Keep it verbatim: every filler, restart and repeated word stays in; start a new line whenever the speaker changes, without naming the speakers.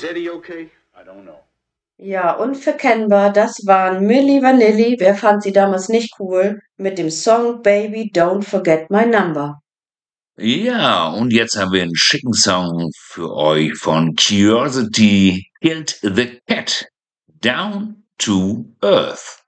Is Eddie okay? I don't know.
Ja, unverkennbar, das waren Milli Vanilli, wer fand sie damals nicht cool, mit dem Song Baby Don't Forget My Number.
Ja, und jetzt haben wir einen schicken Song für euch von Curiosity, Killed the Cat, Down to Earth.